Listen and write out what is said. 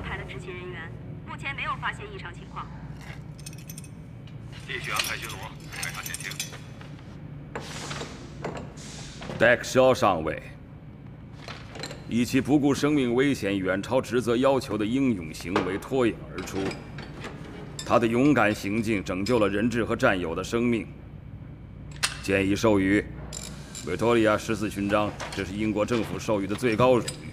派了执勤人员，目前没有发现异常情况。 继续安排巡逻，派他前行。 戴克肖上尉以其不顾生命危险、远超职责要求的英勇行为脱颖而出。他的勇敢行径拯救了人质和战友的生命。建议授予维多利亚14勋章，这是英国政府授予的最高荣誉。